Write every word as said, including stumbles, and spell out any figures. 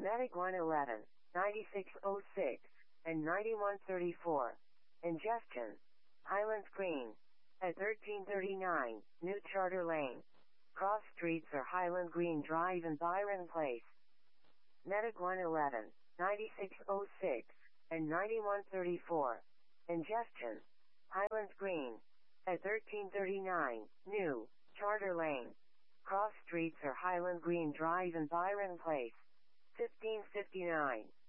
Medic one eleven, ninety-six oh six, and ninety-one thirty-four. Ingestion. Highlands Green. At thirteen thirty-nine, New Charter Lane. Cross streets are Highland Green Drive and Byron Place. Medic one eleven, ninety-six oh six, and ninety-one thirty-four. Ingestion. Highlands Green. At thirteen thirty-nine, New Charter Lane. Cross streets are Highland Green Drive and Byron Place. fifteen fifty-nine.